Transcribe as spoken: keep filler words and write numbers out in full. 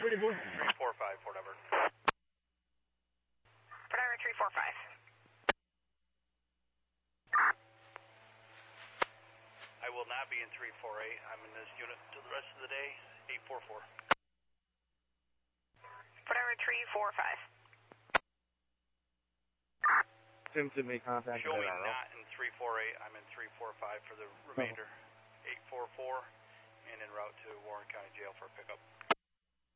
three four five, Fort Everett. Fort Everett three four five. I will not be in three four eight. I'm in this unit till the rest of the day, eight four four. Fort Everett three four five. Simpson made contact. Showing not in three four eight. I'm in three four five for the remainder. eight four four and en route to Warren County Jail for a pickup.